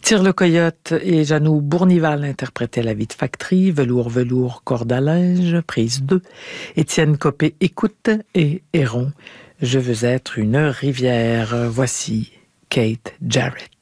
Tire le coyote et Janou Bournival interprétaient La vie de factory, Velours, velours, corde à linge, prise 2. Étienne Copé écoute et Héron, Je veux être une rivière. Voici Kate Jarrett.